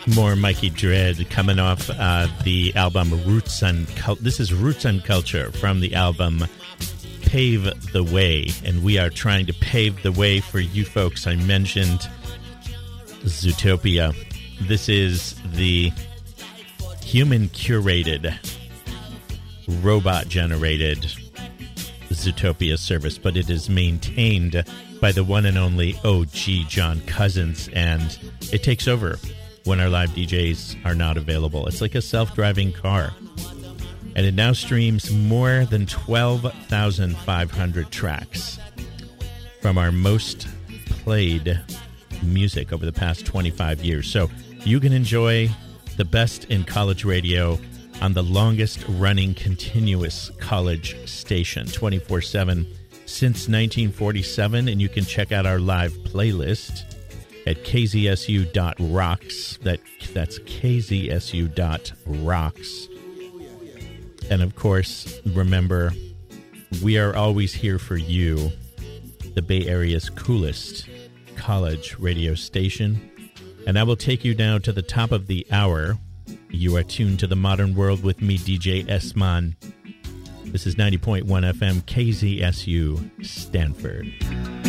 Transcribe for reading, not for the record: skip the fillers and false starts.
More Mikey Dread coming off the album Roots and This is Roots and Culture from the album Pave the Way, and we are trying to pave the way for you folks. I mentioned Zootopia. This is the human-curated, robot-generated Zootopia service, but it is maintained by the one and only OG John Cousins, and it takes over when our live DJs are not available. It's like a self-driving car. And it now streams more than 12,500 tracks from our most played music over the past 25 years. So you can enjoy the best in college radio on the longest running continuous college station, 24/7 since 1947. And you can check out our live playlist at kzsu.rocks. That's kzsu.rocks. And of course, remember, we are always here for you, the Bay Area's coolest college radio station. And I will take you now to the top of the hour. You are tuned to the Modern World with me, DJ S-Man. This is 90.1 FM KZSU Stanford.